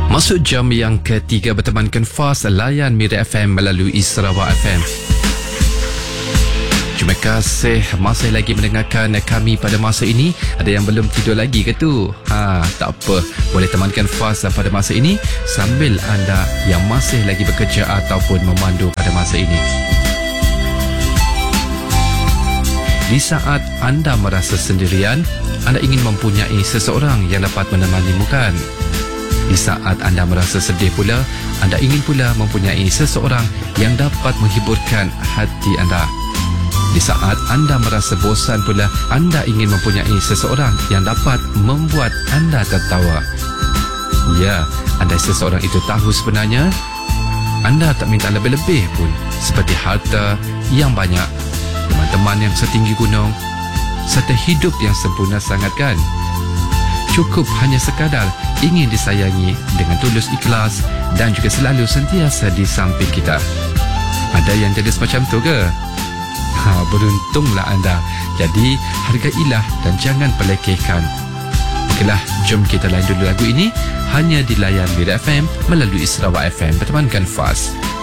Masuk jam yang ketiga bertemankan Fas, layan Mira FM melalui Sarawak FM. Terima kasih masih lagi mendengarkan kami pada masa ini. Ada yang belum tidur lagi ke tu? Tak apa, boleh temankan Fas pada masa ini sambil anda yang masih lagi bekerja ataupun memandu pada masa ini. Di saat anda merasa sendirian, anda ingin mempunyai seseorang yang dapat menemanimu, kan? Di saat anda merasa sedih pula, anda ingin pula mempunyai seseorang yang dapat menghiburkan hati anda. Di saat anda merasa bosan pula, anda ingin mempunyai seseorang yang dapat membuat anda tertawa. Ya, andai seseorang itu tahu sebenarnya, anda tak minta lebih-lebih pun, seperti harta yang banyak, teman-teman yang setinggi gunung, serta hidup yang sempurna sangat, kan? Cukup hanya sekadar ingin disayangi dengan tulus ikhlas dan juga selalu sentiasa di samping kita. Ada yang jadi semacam tu ke? Beruntunglah anda. Jadi hargailah dan jangan pelekehkan. Okeylah, jom kita layan dulu lagu ini hanya di layan Mira FM melalui Sarawak FM bertemankan Fas.